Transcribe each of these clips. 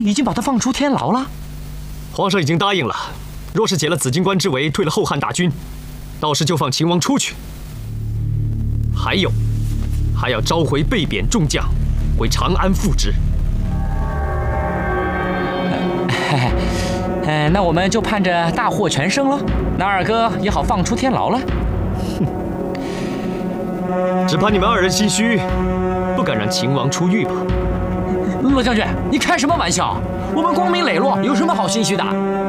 已经把他放出天牢了。 皇上已经答应了，若是解了紫金关之围，退了后汉大军，到时就放秦王出去。还要召回被贬众将，回长安复职。 那我们就盼着大获全胜了，那二哥也好放出天牢了。 只怕你们二人心虚，不敢让秦王出狱吧？ 罗将军，你开什么玩笑？我们光明磊落，有什么好心虚的？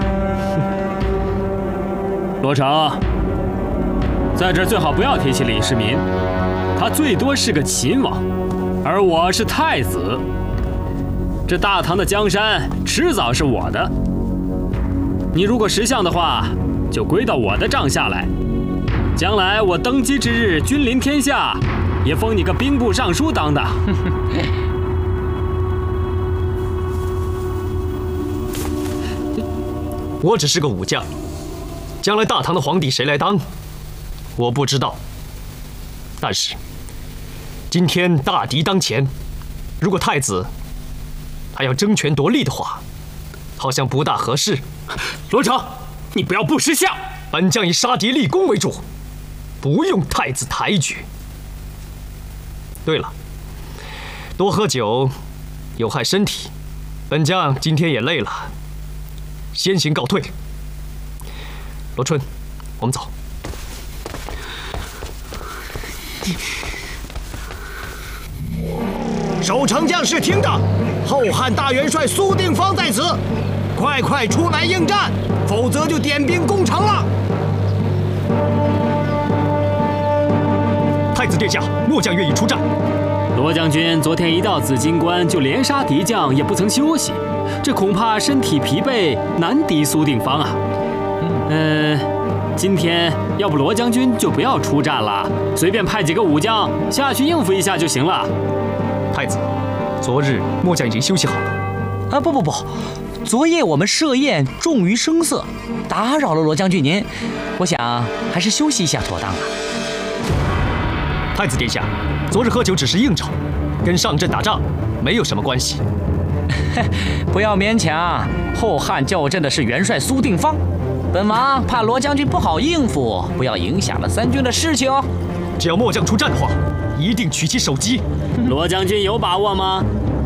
罗成，在这儿最好不要提起李世民，他最多是个秦王，而我是太子。这大唐的江山迟早是我的，你如果识相的话，就归到我的帐下来。将来我登基之日，君临天下，也封你个兵部尚书当当。 我只是个武将，将来大唐的皇帝谁来当，我不知道。但是今天大敌当前，如果太子他要争权夺利的话，好像不大合适。 罗成，你不要不识相。 本将以杀敌立功为主，不用太子抬举。对了，多喝酒有害身体，本将今天也累了，先行告退。罗春，我们走。 守城将士听着，后汉大元帅苏定方在此，快出来应战，否则就点兵攻城了。 太子殿下，末将愿意出战。 罗将军昨天一到紫金关就连杀敌将，也不曾休息，这恐怕身体疲惫，难敌苏定方啊。今天要不罗将军就不要出战了，随便派几个武将下去应付一下就行了。 太子，昨日末将已经休息好了。 啊，不，昨夜我们设宴重于声色，打扰了罗将军您，我想还是休息一下妥当啊。 太子殿下，昨日喝酒只是应酬，跟上阵打仗没有什么关系。 不要勉强，后汉校正的是元帅苏定方，本王怕罗将军不好应付，不要影响了三军的事情哦。 只要末将出战的话，一定取其首级。 罗将军有把握吗？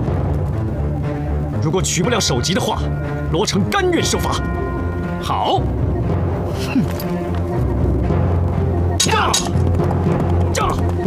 如果取不了首级的话，罗成甘愿受罚。 好。 驾！